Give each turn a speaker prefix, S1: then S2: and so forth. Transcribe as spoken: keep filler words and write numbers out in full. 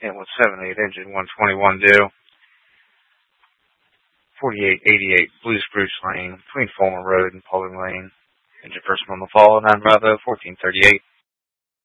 S1: And with seven eight engine one twenty-one due. forty-eight eighty-eight Blue Spruce Lane between Fulmer Road and Pulling Lane. Engine person on the fall, nine Bravo, fourteen thirty-eight.